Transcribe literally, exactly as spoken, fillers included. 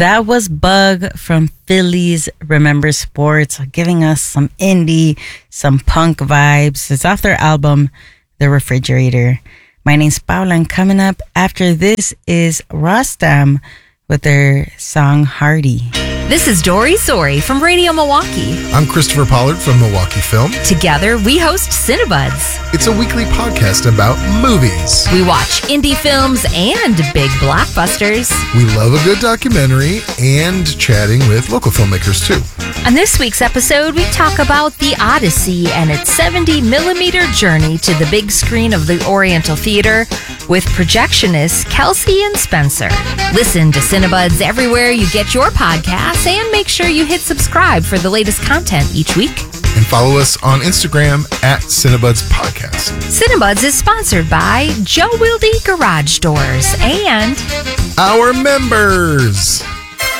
That was Bug from Phillies Remember Sports, giving us some indie, some punk vibes. It's off their album, The Refrigerator. My name's Paula, and coming up after this is Rostam with their song Hardy. This is Dory Sori from Radio Milwaukee. I'm Christopher Pollard from Milwaukee Film. Together, we host Cinebuds. It's a weekly podcast about movies. We watch indie films and big blockbusters. We love a good documentary and chatting with local filmmakers, too. On this week's episode, we talk about The Odyssey and its seventy millimeter journey to the big screen of the Oriental Theater with projectionists Kelsey and Spencer. Listen to Cinebuds everywhere you get your podcasts, and make sure you hit subscribe for the latest content each week. And follow us on Instagram at Cinebuds Podcast. Cinebuds is sponsored by Joe Wilde Garage Doors and our members.